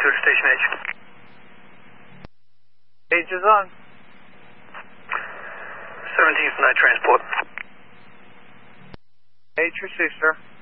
to Station H. H is on. 17th Night Transport. H received, sir.